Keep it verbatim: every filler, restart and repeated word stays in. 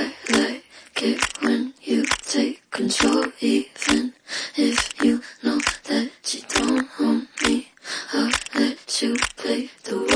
I like it when you take control, even if you know that you don't own me. I'll let you play the